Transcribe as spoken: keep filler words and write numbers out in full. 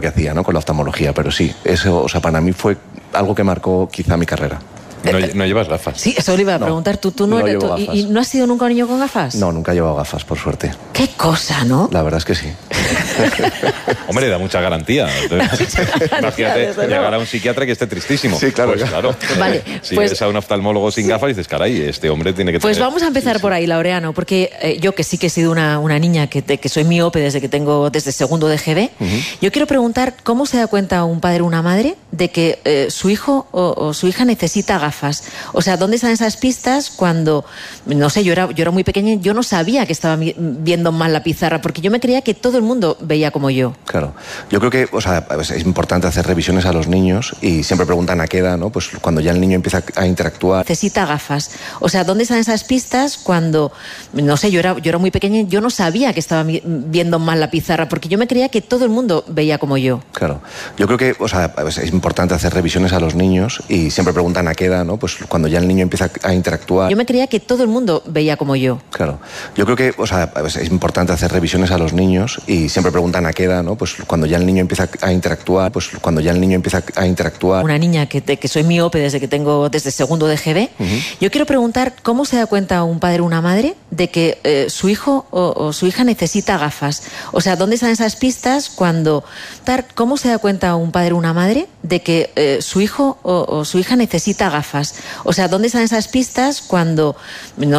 que hacía, ¿no?, con la oftalmología, pero sí, eso, o sea, para mí fue algo que marcó quizá mi carrera. No, no llevas gafas. Sí, eso le iba a preguntar. No, ¿Tú, tú no, no eres, llevo tú, y, gafas. ¿Y no has sido nunca un niño con gafas? No, nunca he llevado gafas, por suerte. Qué cosa, ¿no? La verdad es que sí. Hombre, da mucha garantía. Entonces, imagínate llegar a un psiquiatra que esté tristísimo. Sí, claro. Pues claro. Vale, Si pues- ves a un oftalmólogo sin gafas, dices, caray, este hombre tiene que tener... Pues vamos a empezar por ahí, Laureano, porque eh, yo que sí que he sido una, una niña que, te- que soy miope desde que tengo, desde segundo de G B, uh-huh. Yo quiero preguntar cómo se da cuenta un padre o una madre de que eh, su hijo o, o su hija necesita gafas. O sea, ¿dónde están esas pistas cuando, no sé, yo era, yo era muy pequeña y yo no sabía que estaba mi- viendo mal la pizarra, porque yo me creía que todo el mundo veía como yo. Claro. Yo creo que, o sea, es importante hacer revisiones a los niños y siempre preguntan a qué edad, ¿no? Pues cuando ya el niño empieza a interactuar. Necesita gafas. O sea, ¿dónde están esas pistas cuando, no sé, yo era, yo era muy pequeña y yo no sabía que estaba mi- viendo mal la pizarra, porque yo me creía que todo el mundo veía como yo. Claro. Yo creo que, o sea, es importante hacer revisiones a los niños y siempre preguntan a qué edad, ¿no? Pues cuando ya el niño empieza a interactuar. Yo me creía que todo el mundo veía como yo. Claro. Yo creo que, o sea, es importante hacer revisiones a los niños y siempre preguntan a qué edad, ¿no? Pues cuando ya el niño empieza a interactuar, pues cuando ya el niño empieza a interactuar. Una niña que, te, que soy miope desde que tengo, desde segundo de G B. Uh-huh. Yo quiero preguntar cómo se da cuenta un padre o una madre de que eh, su hijo o, o su hija necesita gafas. O sea, ¿dónde están esas pistas cuando, cómo se da cuenta un padre o una madre de que eh, su hijo o, o su hija necesita gafas? O sea, ¿dónde están esas pistas cuando, no